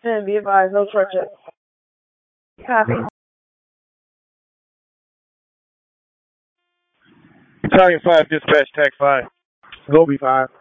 Be advised, no truck check. Copy. Battalion 5, dispatch, TAC 5. Go be 5.